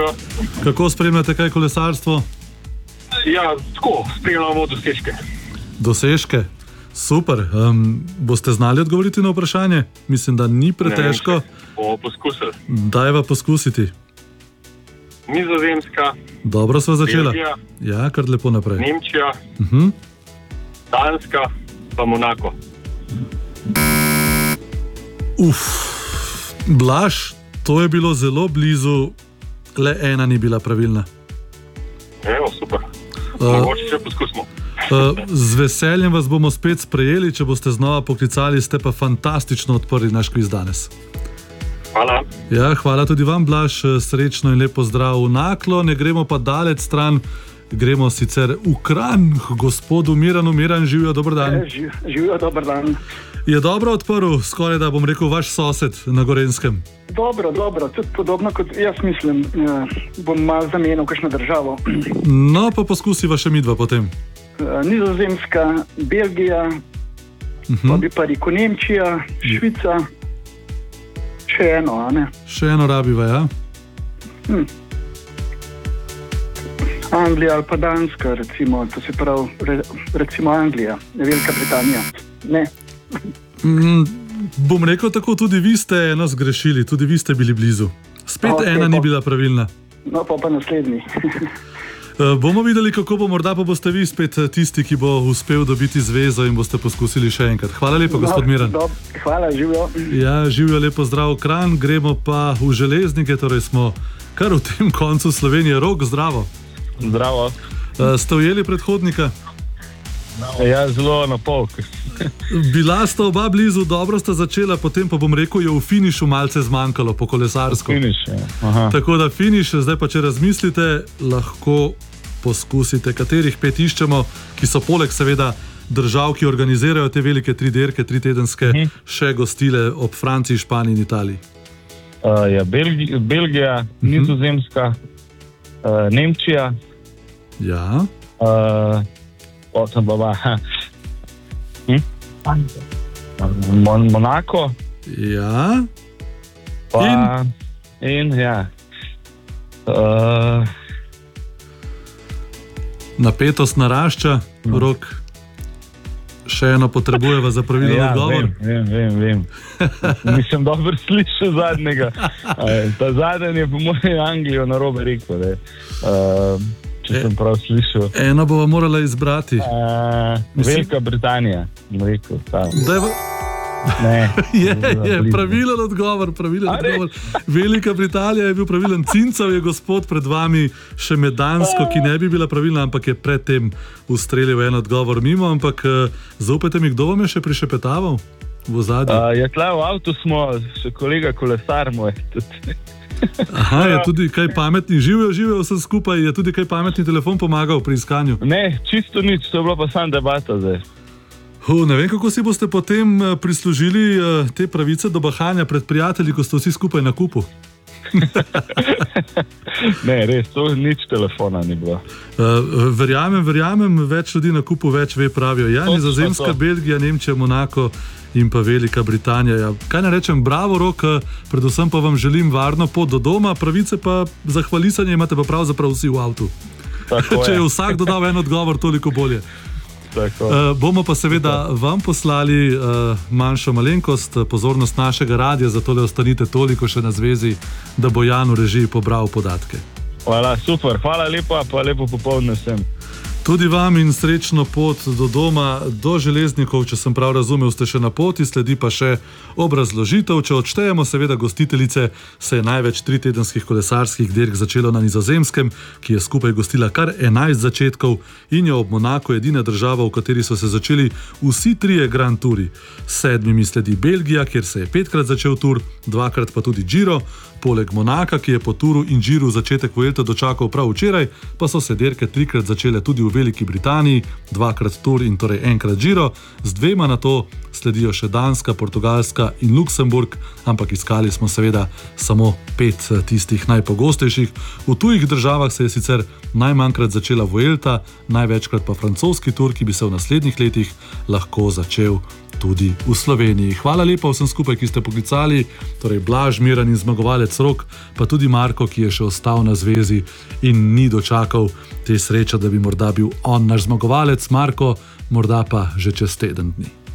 Živijo. Kako spremljate kaj kolesarstvo? Ja, tako, spremljamo dosežke. Dosežke? Super. Boste znali odgovoriti na vprašanje? Mislim, da ni pretežko. Bomo poskusili. Dajva poskusiti. Nizozemska. Dobro sva začela. Belgija. Ja, kar lepo naprej. Nemčija. Danska pa Monako. Blaž, to je bilo zelo blizu, le ena ni bila pravilna. Evo, super. Mogoče še poskusimo. Z veseljem vas bomo spet sprejeli, če boste znova poklicali, ste pa fantastično odprli naš kviz danes. Hvala. Ja, hvala tudi vam, Blaž, srečno in lepo zdrav v Naklo, ne gremo pa daleč stran, gremo sicer v Kranj, gospodu Miranu. Miran, živijo, dober dan. Živijo, dober dan. Je dobro odprl, skoraj da bom rekel, vaš sosed na Gorenskem? Dobro, tudi podobno kot jaz mislim, bom malo zamenil kakšno državo. No, pa poskusiva še midva potem. Nizozemska, Belgija, pa bi pa rekel Nemčija, Švica, še eno, a ne? Še eno rabiva, ja? Anglija ali pa Danska, recimo, to se pravi, recimo Anglija, Velika Britanija, ne? Bom rekel tako, tudi vi ste eno zgrešili, tudi vi ste bili blizu. Spet ena ni bila pravilna. No, pa naslednji. Bomo videli, kako bo, morda pa boste vi spet tisti, ki bo uspel dobiti zvezo in boste poskusili še enkrat. Hvala lepo, gospod Miran. Hvala, živijo. Ja, živijo, lepo zdrav Kranj, gremo pa v Železnike, torej smo kar v tem koncu Slovenije. Rok, zdravo. Zdravo. Ste ujeli predhodnika? Ja, zelo na pol. Bila sta oba blizu, dobro sta začela, potem pa bom rekel, je v finišu malce zmanjkalo po kolesarsko. Finiš, ja. Aha. Tako da finiš, zdaj pa če razmislite, lahko poskusite, katerih 5 iščemo, ki so poleg seveda držav, ki organizirajo te velike 3 dirke, 3 tedenske, še gostile ob Franciji, Španiji in Italiji. Ja, Belgija, Nizozemska, Nemčija. Ja. Monako. Ja. In ja. Napetost narašča, Rok. Še eno potrebujeva za pravilen odgovor. Vem. Nisem dobro slišal zadnjega. Ta zadnji je po mojem Anglijo narobe rekel. Če sem prav slišal. Eno bova morala izbrati. Velika Britanija. Rekel, Ne. Je pravilen odgovor. Velika Britanija je bil pravilen. Cincal je gospod pred vami še med Dansko, ki ne bi bila pravilna, ampak je predtem ustrelil en odgovor mimo. Ampak zaupajte mi, kdo vam je še prišepetaval v ozadju? Ja, tle v avtu smo, še kolega kolesar moj. Aha, je tudi kaj pametni, živijo vse skupaj, je tudi kaj pametni telefon pomagal pri iskanju? Ne, čisto nič, to je bila pa sam debata zdaj. Ne vem, kako si boste potem prislužili te pravice do bahanja pred prijatelji, ko ste vsi skupaj na kupu. Ne, res, to nič telefona ni bilo. Verjamem, več ljudi na kupu več ve, pravijo. Ja, Nizozemska, Belgija, Nemčija, Monako in pa Velika Britanija. Ja, kaj ne rečem, bravo, Rok, predvsem pa vam želim varno pot do doma, pravice pa za hvalisanje imate pa pravzaprav vsi v avtu. Če je vsak dodal en odgovor, toliko bolje. Bomo pa seveda vam poslali manjšo malenkost, pozornost našega radia, zato le ostanite toliko še na zvezi, da bo Jan v režiji pobral podatke. Hvala, super, hvala lepa, pa lepo popoldne vsem. Tudi vam in srečno pot do doma, do Železnikov, če sem prav razumel, ste še na poti, sledi pa še obrazložitev. Če odštejemo seveda gostiteljice, se je največ 3 tedenskih kolesarskih dirk začelo na Nizozemskem, ki je skupaj gostila kar 11 začetkov in je ob Monaku edina država, v kateri so se začeli vsi 3 Grand Touri. S 7 sledi Belgija, kjer se je 5-krat začel tur, 2-krat pa tudi Giro. Poleg Monaka, ki je po turu in Giru začetek Vuelte dočakal prav včeraj, pa so se dirke 3-krat začele tudi v Veliki Britaniji, 2-krat tur in torej 1-krat Giro, z 2 na to sledijo še Danska, Portugalska in Luksemburg, ampak iskali smo seveda samo 5 tistih najpogostejših. V tujih državah se je sicer najmanjkrat začela Vuelta, največkrat pa francoski tur, ki bi se v naslednjih letih lahko začel tudi v Sloveniji. Hvala lepa vsem skupaj, ki ste poklicali, torej Blaž, Miran in zmagovalec Rok, pa tudi Marko, ki je še ostal na zvezi in ni dočakal te sreče, da bi morda bil on naš zmagovalec. Marko, morda pa že čez teden dni.